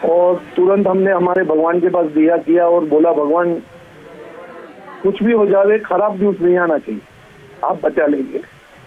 और तुरंत हमने हमारे भगवान के पास दिया किया और बोला भगवान कुछ भी हो जाए खराब न्यूज नहीं आना चाहिए, आप बचा लेंगे।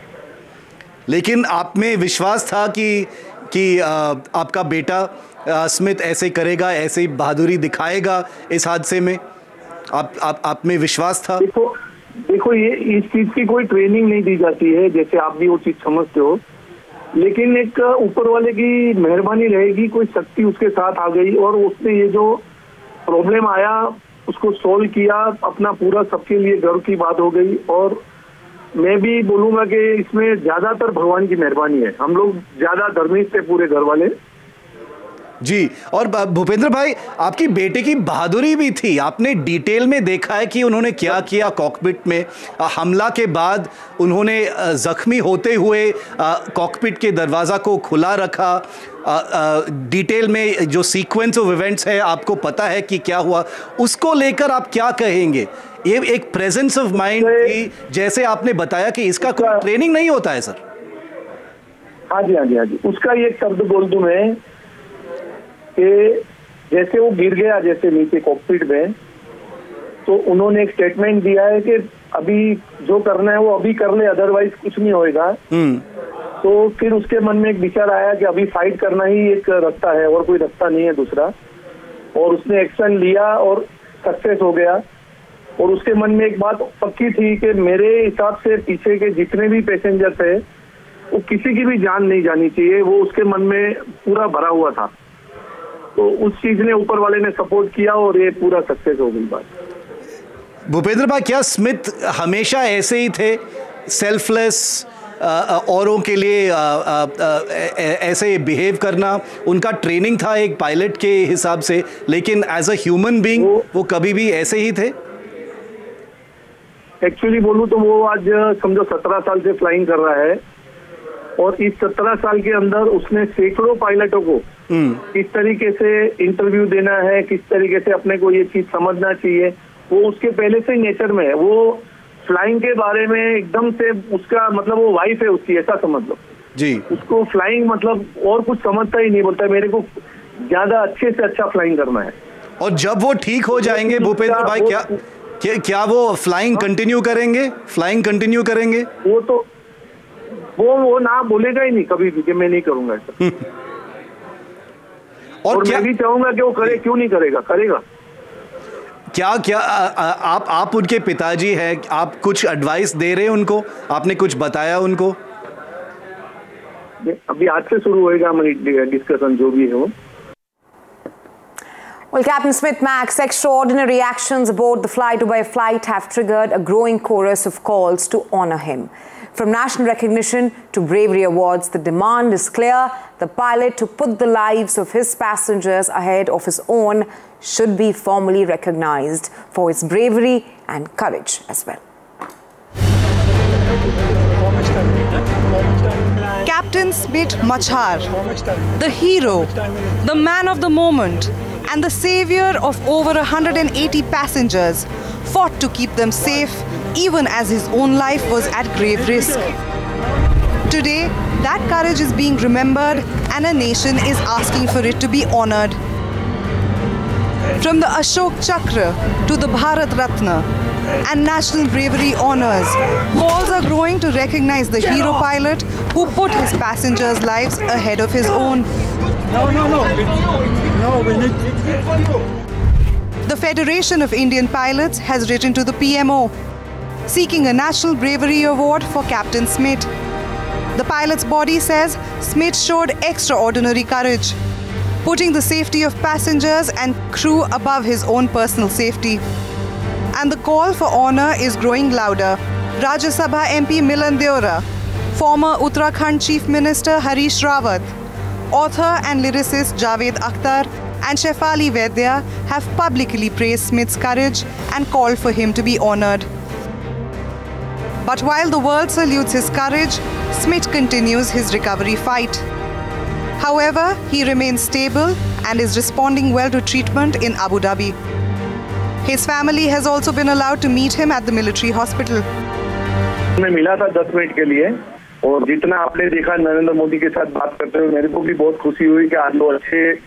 लेकिन आप में विश्वास था कि आपका बेटा स्मिथ ऐसे करेगा, ऐसे बहादुरी दिखाएगा इस हादसे में? आप में विश्वास था? देखो ये इस चीज की कोई ट्रेनिंग नहीं दी जाती है, जैसे आप भी वो चीज समझते हो, लेकिन एक ऊपर वाले की मेहरबानी रहेगी, कोई शक्ति उसके साथ आ गई और उसने ये जो प्रॉब्लम आया उसको सोल्व किया, अपना पूरा सबके लिए गर्व की बात हो गई। और मैं भी बोलूंगा कि इसमें ज्यादातर भगवान की मेहरबानी है, हम लोग ज्यादा धर्मिष्ठ थे पूरे घर वाले जी। और भूपेंद्र भाई, आपकी बेटे की बहादुरी भी थी, आपने डिटेल में देखा है कि उन्होंने क्या किया कॉकपिट में। हमला के बाद उन्होंने जख्मी होते हुए कॉकपिट के दरवाज़ा को खुला रखा। डिटेल में जो सीक्वेंस ऑफ इवेंट्स है आपको पता है कि क्या हुआ, उसको लेकर आप क्या कहेंगे? ये एक प्रेजेंस ऑफ माइंड थी, जैसे आपने बताया कि इसका कोई ट्रेनिंग नहीं होता है सर। हाँ जी, उसका ये शब्द बोल दूं मैं कि जैसे वो गिर गया जैसे नीचे कॉकपिट में, तो उन्होंने एक स्टेटमेंट दिया है कि अभी जो करना है वो अभी कर ले, अदरवाइज कुछ नहीं होएगा। तो फिर उसके मन में एक विचार आया कि अभी फाइट करना ही एक रास्ता है और कोई रास्ता नहीं है दूसरा, और उसने एक्शन लिया और सक्सेस हो गया। और उसके मन में एक बात पक्की थी कि मेरे हिसाब से पीछे के जितने भी पैसेंजर थे वो किसी की भी जान नहीं जानी चाहिए, वो उसके मन में पूरा भरा हुआ था। तो उस चीज ने ऊपर वाले ने सपोर्ट किया और ये पूरा सक्सेस हो गई बात। भूपेंद्र भाई, क्या स्मिथ हमेशा ऐसे ही थे, सेल्फलेस, औरों के लिए ऐसे बिहेव करना उनका ट्रेनिंग था एक पायलट के हिसाब से, लेकिन एज अ ह्यूमन बीइंग वो कभी भी ऐसे ही थे? एक्चुअली बोलूं तो वो आज समझो 17 साल से फ्लाइंग कर रहा है, और इस 17 साल के अंदर उसने सैकड़ों पायलटों को किस तरीके से इंटरव्यू देना है, किस तरीके से अपने को ये चीज समझना चाहिए, वो उसके पहले से नेचर में है। वो फ्लाइंग के बारे में एकदम से उसका मतलब वो वाइफ है उसकी, ऐसा समझ लो जी। उसको फ्लाइंग मतलब और कुछ समझता ही नहीं, बोलता है मेरे को ज्यादा अच्छे से अच्छा फ्लाइंग करना है। और जब वो ठीक हो जाएंगे भूपेंद्र भाई, क्या वो फ्लाइंग कंटिन्यू करेंगे? फ्लाइंग कंटिन्यू करेंगे? वो तो वो ना बोलेगा ही नहीं कभी भी कि मैं नहीं करूंगा ऐसा। और मैं भी चाहूंगा कि वो करे, क्यों नहीं करेगा, करेगा। क्या आप उनके पिताजी हैं, आप कुछ एडवाइस दे रहे हैं उनको? आपने कुछ बताया उनको? अभी आज से शुरू होएगा हमारी डिस्कशन जो भी हो। Well, Captain Smith Max, extraordinary actions aboard the fly-to-by flight have triggered a growing chorus of calls to honor him. From national recognition to bravery awards, the demand is clear. The pilot who put the lives of his passengers ahead of his own should be formally recognized for his bravery and courage as well. Captain Smit Machar, the hero, the man of the moment, and the savior of over 180 passengers, fought to keep them safe even as his own life was at grave risk. Today, that courage is being remembered and a nation is asking for it to be honored. From the Ashok Chakra to the Bharat Ratna and National Bravery Honours, calls are growing to recognize the hero pilot who put his passengers' lives ahead of his own. The Federation of Indian Pilots has written to the PMO, seeking a National Bravery Award for Captain Smit. The pilot's body says Smit showed extraordinary courage, putting the safety of passengers and crew above his own personal safety. And the call for honour is growing louder. Rajya Sabha MP Milan Deora, former Uttarakhand Chief Minister Harish Rawat, author and lyricist Javed Akhtar and Shefali Vaidya have publicly praised Smith's courage and called for him to be honoured. But while the world salutes his courage, Smit continues his recovery fight. However, he remains stable and is responding well to treatment in Abu Dhabi. His family has also been allowed to meet him at the military hospital. मैं मिला था 10 minute के लिए, और जितना आपने देखा नरेंद्र मोदी के साथ बात करते हुए मेरे को भी बहुत खुशी हुई कि आज वो अच्छे